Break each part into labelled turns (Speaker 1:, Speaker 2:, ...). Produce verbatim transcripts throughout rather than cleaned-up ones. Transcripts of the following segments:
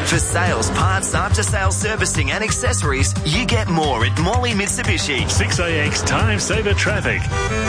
Speaker 1: For sales, parts, after-sales servicing and accessories, you get more at Morley Mitsubishi.
Speaker 2: six A X Time Saver Traffic.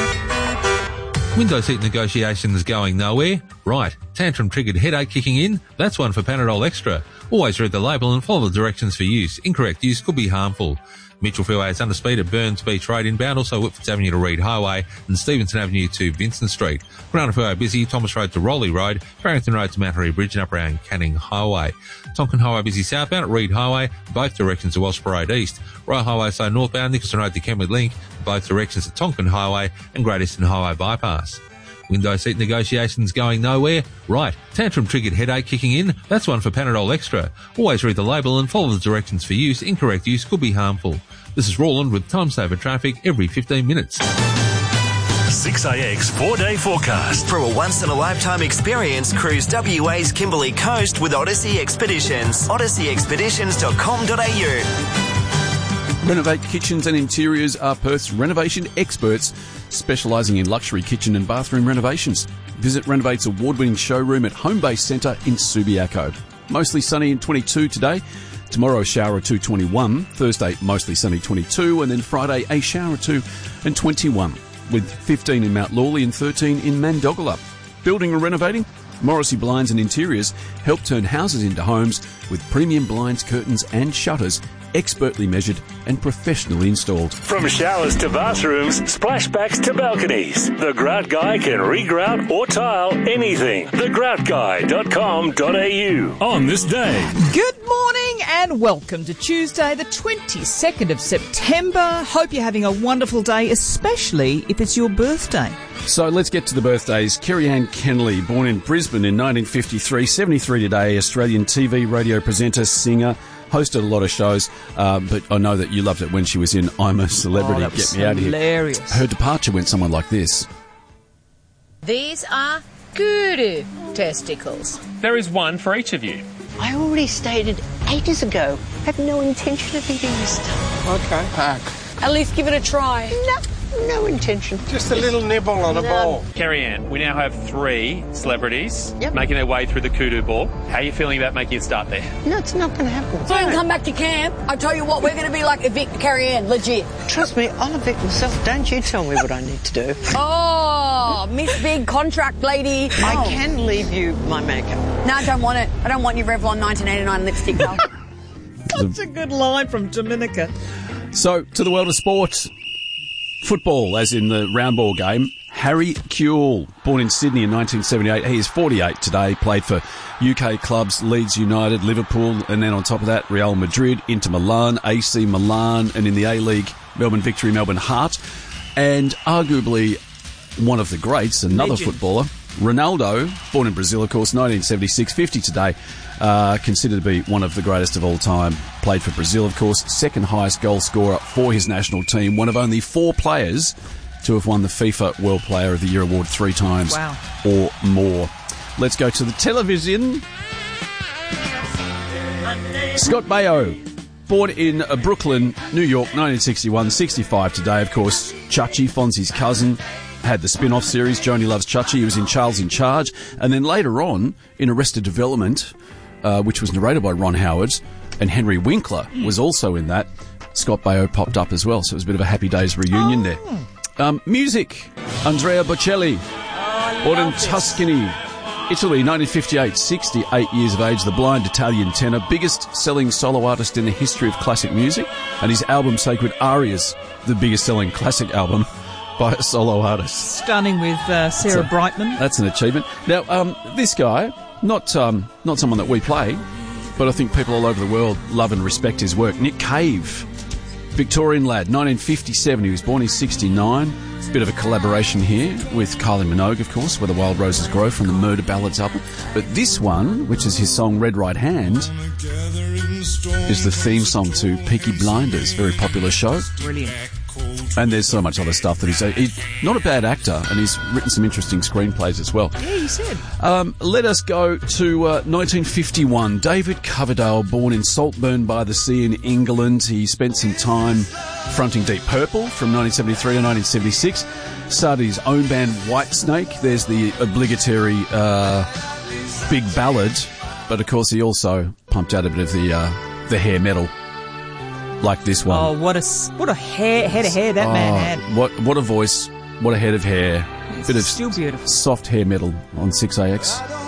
Speaker 3: Window seat negotiations going nowhere? Right. Tantrum triggered headache kicking in? That's one for Panadol Extra. Always read the label and follow the directions for use. Incorrect use could be harmful. Mitchell Freeway is under speed at Burns Beach Road inbound, also Whitfords Avenue to Reed Highway and Stevenson Avenue to Vincent Street. Granada Freeway busy, Thomas Road to Rowley Road, Barrington Road to Mount Harry Bridge and up around Canning Highway. Tonkin Highway busy southbound at Reed Highway, both directions to Wellsborough Road East. Royal Highway so northbound, Nicholson Road to Kenwood Link, both directions to Tonkin Highway and Great Eastern Highway bypass. Window seat negotiations going nowhere? Right. Tantrum triggered headache kicking in? That's one for Panadol Extra. Always read the label and follow the directions for use. Incorrect use could be harmful. This is Roland with Time Saver Traffic every fifteen minutes.
Speaker 2: six A X four-day forecast.
Speaker 1: For a once-in-a-lifetime experience, cruise W A's Kimberley Coast with Odyssey Expeditions. odyssey expeditions dot com dot a u.
Speaker 4: Renovate Kitchens and Interiors are Perth's renovation experts, specialising in luxury kitchen and bathroom renovations. Visit Renovate's award-winning showroom at Homebase Centre in Subiaco. Mostly sunny and twenty-two today. Tomorrow, a shower or two, twenty-one. Thursday, mostly sunny, twenty-two. And then Friday, a shower or two and twenty-one. With fifteen in Mount Lawley and thirteen in Mandogalup. Building or renovating? Morrissey Blinds and Interiors help turn houses into homes with premium blinds, curtains and shutters, expertly measured and professionally installed.
Speaker 2: From showers to bathrooms, splashbacks to balconies, the Grout Guy can regrout or tile anything. the grout guy dot com dot a u. On this day.
Speaker 5: Good morning and welcome to Tuesday, the twenty-second of September. Hope you're having a wonderful day, especially if it's your birthday.
Speaker 4: So let's get to the birthdays. Kerry-Ann Kenley, born in Brisbane in nineteen fifty-three, seventy-three today, Australian T V radio presenter, singer, hosted a lot of shows, uh, but I know that you loved it when she was in I'm a Celebrity.
Speaker 5: Oh, that was
Speaker 4: Get Me Out of Here.
Speaker 5: hilarious.
Speaker 4: Her departure went somewhere like this.
Speaker 6: These are kudu testicles.
Speaker 7: There is one for each of you.
Speaker 8: I already stated ages ago, I have no intention of eating this stuff.
Speaker 9: Okay. Pack.
Speaker 6: At least give it a try.
Speaker 8: No, no intention.
Speaker 9: Just a little nibble on a
Speaker 8: No.
Speaker 9: ball.
Speaker 7: Kerry-Ann, we now have three celebrities
Speaker 8: Yep.
Speaker 7: making their way through the kudu ball. How are you feeling about making a start there?
Speaker 8: No, it's not going to happen.
Speaker 6: So I can come back to camp. I tell you what, we're going to be like Evict Kerry-Ann, legit.
Speaker 8: Trust me, I'll evict myself. Don't you tell me what I need to do.
Speaker 6: Oh, Miss Big Contract Lady.
Speaker 8: I
Speaker 6: Oh.
Speaker 8: can leave you my makeup.
Speaker 6: No, I don't want it. I don't want your Revlon nineteen eighty-nine lipstick, though.
Speaker 5: That's a good line from Dominica.
Speaker 4: So, to the world of sport. Football, as in the round ball game. Harry Kewell, born in Sydney in nineteen seventy-eight. He is forty-eight today, played for U K clubs Leeds United, Liverpool, and then on top of that, Real Madrid, Inter Milan, A C Milan, and in the A-League, Melbourne Victory, Melbourne Heart. And arguably one of the greats, another
Speaker 5: Legend.
Speaker 4: footballer, Ronaldo, born in Brazil, of course, nineteen seventy-six, fifty today, uh, considered to be one of the greatest of all time. Played for Brazil, of course, second highest goal scorer for his national team, one of only four players to have won the FIFA World Player of the Year award three times
Speaker 5: Wow.
Speaker 4: or more. Let's go to the television. Scott Baio, born in uh, Brooklyn, New York, nineteen sixty-one, sixty-five today, of course. Chachi, Fonzie's cousin, had the spin-off series, Joni Loves Chachi. He was in Charles in Charge. And then later on, in Arrested Development, uh, which was narrated by Ron Howard, and Henry Winkler was also in that, Scott Baio popped up as well. So it was a bit of a Happy Days reunion
Speaker 5: Oh.
Speaker 4: there. Um, music, Andrea Bocelli, born in Tuscany, Italy, nineteen fifty-eight, sixty-eight years of age, the blind Italian tenor, biggest selling solo artist in the history of classic music, and his album Sacred Arias, the biggest selling classic album by a solo artist.
Speaker 5: Stunning with uh, Sarah
Speaker 4: So-
Speaker 5: Brightman.
Speaker 4: That's an achievement. Now, um, this guy, not um, not someone that we play, but I think people all over the world love and respect his work. Nick Cave, Victorian lad, nineteen fifty-seven. He was born in sixty-nine. Bit of a collaboration here with Kylie Minogue, of course, Where the Wild Roses Grow from the Murder Ballads album. But this one, which is his song Red Right Hand, is the theme song to Peaky Blinders, very popular show.
Speaker 5: Brilliant.
Speaker 4: And there's so much other stuff that he's... He's not a bad actor, and he's written some interesting screenplays as well.
Speaker 5: Yeah, you said.
Speaker 4: Um, let us go to uh, nineteen fifty-one. David Coverdale, born in Saltburn by the Sea in England. He spent some time fronting Deep Purple from nineteen seventy-three to nineteen seventy-six. Started his own band, Whitesnake. There's the obligatory uh, big ballad But of course, he also pumped out a bit of the uh, the hair metal, like this one.
Speaker 5: Oh, what a s- what a hair, head of hair that
Speaker 4: Oh,
Speaker 5: man had.
Speaker 4: What what a voice! What a head of hair!
Speaker 5: It's
Speaker 4: Bit of
Speaker 5: still beautiful.
Speaker 4: soft hair metal on six A X.